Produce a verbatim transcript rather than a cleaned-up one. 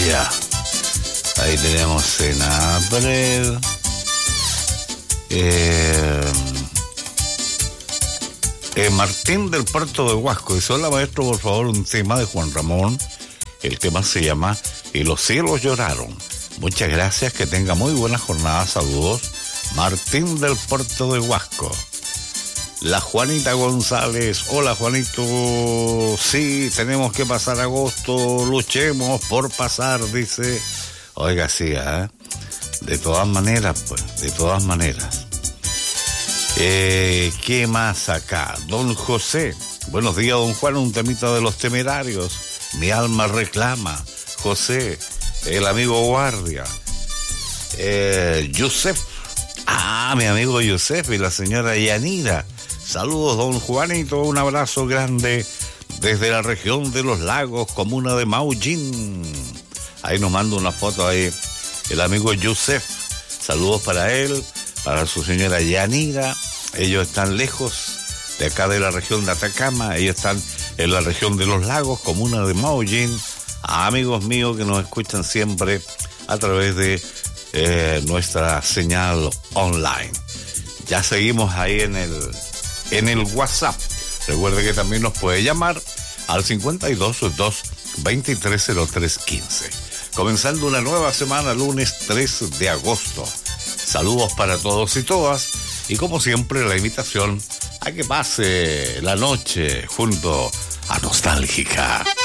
Ya. Ahí tenemos Senapred. Eh, eh, Martín del Puerto de Huasco dice: hola maestro, por favor un tema de Juan Ramón. El tema se llama Y los cielos lloraron. Muchas gracias, que tenga muy buena jornada. Saludos, Martín del Puerto de Huasco. La Juanita González: hola Juanito, sí, tenemos que pasar agosto, luchemos por pasar, dice. Oiga, sí, ¿eh? De todas maneras, pues, de todas maneras. Eh, ¿Qué más acá? Don José: buenos días, don Juan, un temita de Los Temerarios. Mi alma reclama. José, el amigo Guardia. Eh, Yusef. Ah, mi amigo Yusef y la señora Yanira. Saludos, don Juanito, un abrazo grande desde la región de Los Lagos, comuna de Maullín. Ahí nos manda una foto ahí el amigo Yusef. Saludos para él, para su señora Yanira. Ellos están lejos de acá de la región de Atacama, ellos están en la región de Los Lagos, comuna de Maullín. A amigos míos que nos escuchan siempre a través de eh, nuestra señal online. Ya seguimos ahí en el, en el WhatsApp. Recuerde que también nos puede llamar al cincuenta y dos, dos, veintitrés, cero tres, quince. Comenzando una nueva semana, lunes tres de agosto. Saludos para todos y todas. Y como siempre, la invitación a que pase la noche junto a Nostálgica.